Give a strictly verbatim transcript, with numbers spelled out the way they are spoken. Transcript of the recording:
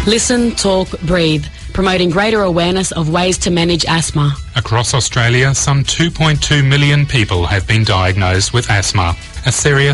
Listen, Talk, Breathe, promoting greater awareness of ways to manage asthma. Across Australia, some two point two million people have been diagnosed with asthma, a serious